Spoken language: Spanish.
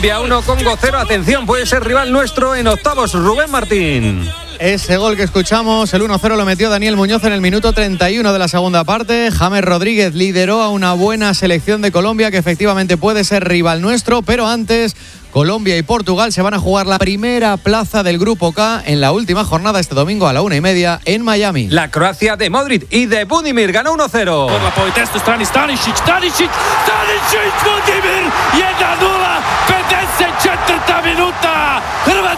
Colombia 1, Congo 0. Atención, puede ser rival nuestro en octavos. Rubén Martín. Ese gol que escuchamos, el 1-0, lo metió Daniel Muñoz en el minuto 31 de la segunda parte. James Rodríguez lideró a una buena selección de Colombia que efectivamente puede ser rival nuestro, pero antes Colombia y Portugal se van a jugar la primera plaza del Grupo K en la última jornada este domingo a la 1:30 en Miami. La Croacia de Modric y de Budimir ganó 1-0. Por la po testu strani Stanisic, Budimir 1-0, 54 minuta.